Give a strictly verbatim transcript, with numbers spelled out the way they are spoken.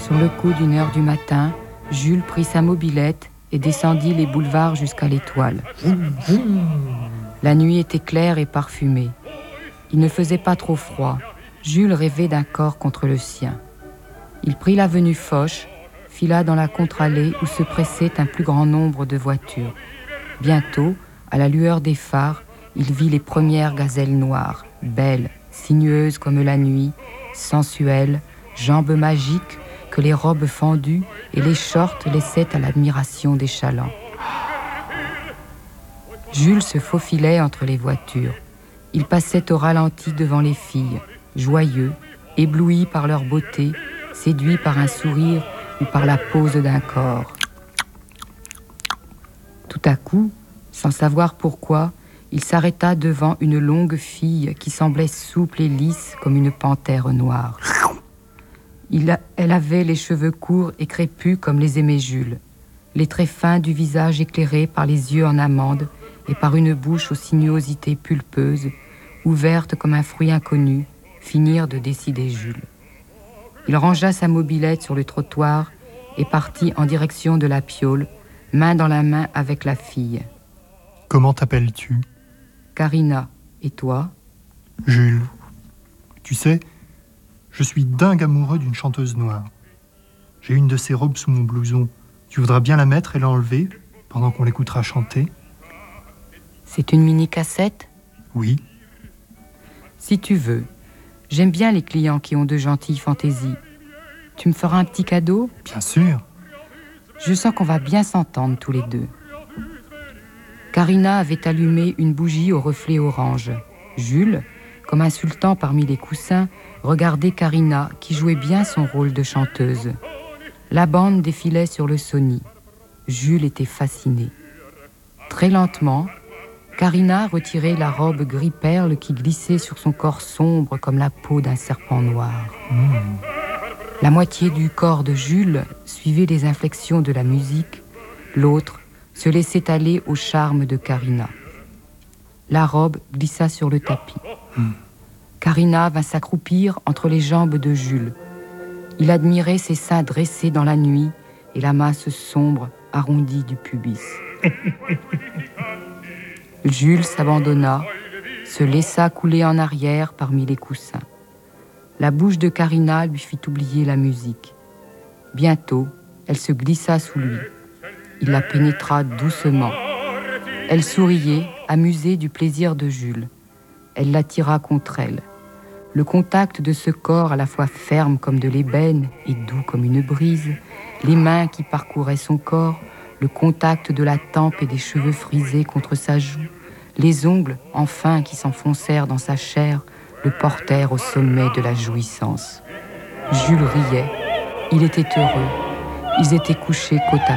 Sur le coup d'une heure du matin, Jules prit sa mobilette et descendit les boulevards jusqu'à l'Étoile. La nuit était claire et parfumée. Il ne faisait pas trop froid. Jules rêvait d'un corps contre le sien. Il prit l'avenue Foch, fila dans la contre-allée où se pressait un plus grand nombre de voitures. Bientôt, à la lueur des phares, il vit les premières gazelles noires, belles, sinueuses comme la nuit, sensuelles, jambes magiques que les robes fendues et les shorts laissaient à l'admiration des chalands. Jules se faufilait entre les voitures. Il passait au ralenti devant les filles, joyeux, ébloui par leur beauté, séduit par un sourire ou par la pose d'un corps. Tout à coup, sans savoir pourquoi, il s'arrêta devant une longue fille qui semblait souple et lisse comme une panthère noire. Il a, elle avait les cheveux courts et crépus comme les aimait Jules, les traits fins du visage éclairés par les yeux en amande et par une bouche aux sinuosités pulpeuses, ouverte comme un fruit inconnu, finirent de décider Jules. Il rangea sa mobilette sur le trottoir et partit en direction de la Piole, main dans la main avec la fille. « Comment t'appelles-tu » ?»« Karina. Et toi ?»« Jules. Tu sais, je suis dingue amoureux d'une chanteuse noire. J'ai une de ses robes sous mon blouson. Tu voudras bien la mettre et l'enlever pendant qu'on l'écoutera chanter ?» ?»« C'est une mini-cassette ?»« Oui. »« Si tu veux. J'aime bien les clients qui ont de gentilles fantaisies. Tu me feras un petit cadeau ?»« Bien sûr. » Je sens qu'on va bien s'entendre tous les deux. » Karina avait allumé une bougie au reflet orange. Jules, comme insultant parmi les coussins, regardait Karina qui jouait bien son rôle de chanteuse. La bande défilait sur le Sony. Jules était fasciné. Très lentement, Karina retirait la robe gris-perle qui glissait sur son corps sombre comme la peau d'un serpent noir. Mmh. La moitié du corps de Jules suivait les inflexions de la musique, l'autre se laissait aller au charme de Karina. La robe glissa sur le tapis. Mmh. Karina vint s'accroupir entre les jambes de Jules. Il admirait ses seins dressés dans la nuit et la masse sombre arrondie du pubis. Jules s'abandonna, se laissa couler en arrière parmi les coussins. La bouche de Karina lui fit oublier la musique. Bientôt, elle se glissa sous lui. Il la pénétra doucement. Elle souriait, amusée du plaisir de Jules. Elle l'attira contre elle. Le contact de ce corps à la fois ferme comme de l'ébène et doux comme une brise, les mains qui parcouraient son corps, le contact de la tempe et des cheveux frisés contre sa joue, les ongles, enfin, qui s'enfoncèrent dans sa chair, le portèrent au sommet de la jouissance. Jules riait. Il était heureux. Ils étaient couchés côte à